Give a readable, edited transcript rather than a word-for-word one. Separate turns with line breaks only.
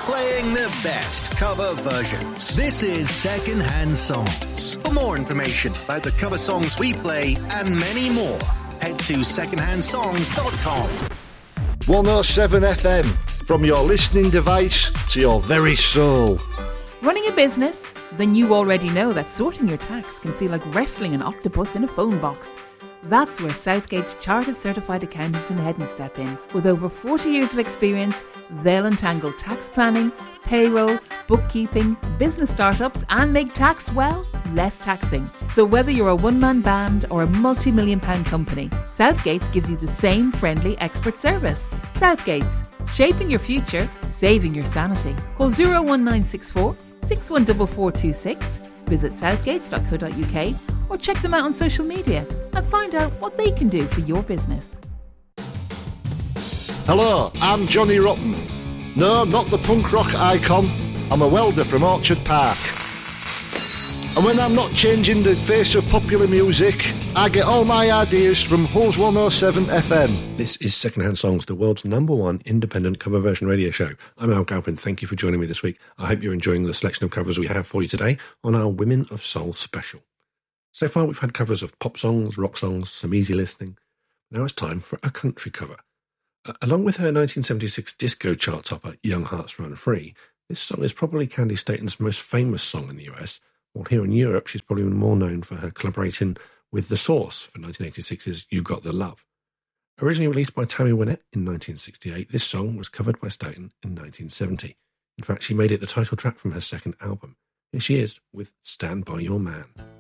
playing the best cover versions. This is Secondhand Songs. For more information about the cover songs we play and many more, head to secondhandsongs.com.
107 FM, from your listening device to your very soul.
Running a business? Then you already know that sorting your tax can feel like wrestling an octopus in a phone box. That's where Southgate's Chartered Certified Accountants in Headon step in. With over 40 years of experience, they'll untangle tax planning, payroll, bookkeeping, business startups and make tax, well, less taxing. So whether you're a one-man band or a multi-million-pound company, Southgate's gives you the same friendly expert service. Southgate's, shaping your future, saving your sanity. Call 01964 614426, visit southgates.co.uk or check them out on social media and find out what they can do for your business.
Hello, I'm Johnny Rotten. No, not the punk rock icon. I'm a welder from Orchard Park. And when I'm not changing the face of popular music, I get all my ideas from Hulls 107 FM.
This is Secondhand Songs, the world's #1 independent cover version radio show. I'm Al Galpin. Thank you for joining me this week. I hope you're enjoying the selection of covers we have for you today on our Women of Soul special. So far we've had covers of pop songs, rock songs, some easy listening. Now it's time for a country cover. Along with her 1976 disco chart topper, Young Hearts Run Free, this song is probably Candy Staton's most famous song in the US, while here in Europe she's probably more known for her collaborating with The Source for 1986's You Got the Love. Originally released by Tammy Wynette in 1968, this song was covered by Staton in 1970. In fact, she made it the title track from her second album. Here she is with Stand By Your Man.